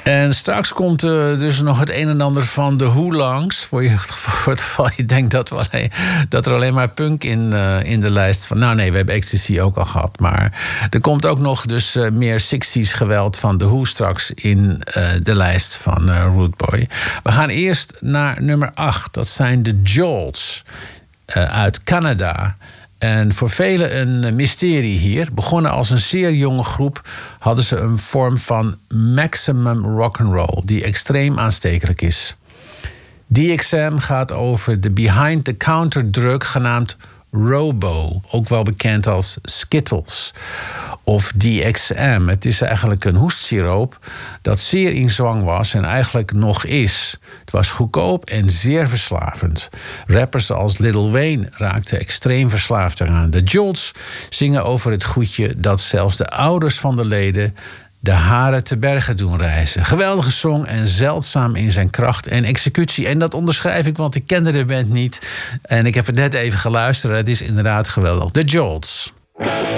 En straks komt dus nog het een en ander van The Who langs. Voor het geval je denkt dat er alleen maar punk in de lijst van... Nou nee, we hebben Ecstasy ook al gehad. Maar er komt ook nog dus meer 60s geweld van The Who straks in de lijst van Rude Boy. We gaan eerst naar nummer 8. Dat zijn de Jolts uit Canada. En voor velen een mysterie hier. Begonnen als een zeer jonge groep hadden ze een vorm van maximum rock'n'roll die extreem aanstekelijk is. DXM gaat over de behind-the-counter drug genaamd Robo, ook wel bekend als Skittles of DXM. Het is eigenlijk een hoestsiroop dat zeer in zwang was en eigenlijk nog is. Het was goedkoop en zeer verslavend. Rappers als Lil Wayne raakten extreem verslaafd eraan. De Jolts zingen over het goedje dat zelfs de ouders van de leden de haren te bergen doen reizen. Geweldige song en zeldzaam in zijn kracht en executie. En dat onderschrijf ik, want ik kende de band niet. En ik heb het net even geluisterd. Het is inderdaad geweldig. The Jolts.